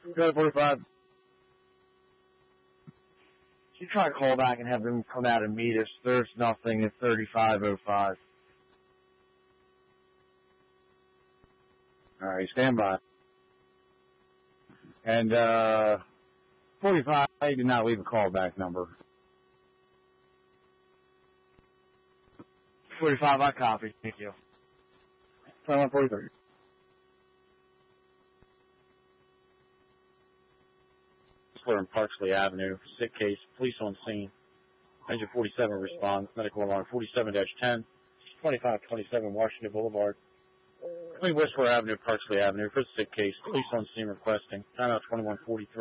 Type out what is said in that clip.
Go to 45. You try to call back and have them come out and meet us. There's nothing at 3505. All right, stand by. And 45, I did not leave a callback number. 45, I copy. Thank you. 43. In Parksley Avenue, sick case, police on scene. Engine 47 responds, medical alarm 47-10, 2527 Washington Boulevard. Between Westward Avenue and Parksley Avenue for sick case, police on scene requesting. Timeout 2143.